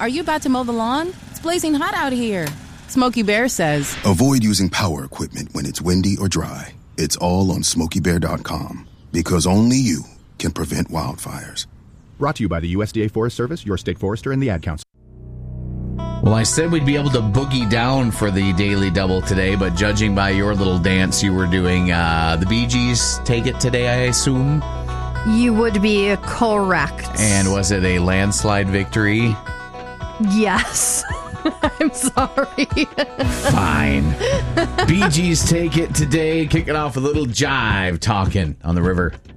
Are you about to mow the lawn? It's blazing hot out here. Smokey Bear says, avoid using power equipment when it's windy or dry. It's all on SmokeyBear.com, because only you can prevent wildfires. Brought to you by the USDA Forest Service, your state forester, and the Ad Council. Well, I said we'd be able to boogie down for the Daily Double today, but judging by your little dance you were doing, the Bee Gees take it today, I assume? You would be correct. And was it a landslide victory? Yes. I'm sorry. Fine. Bee Gees take it today. Kick it off with a little jive talking on the river.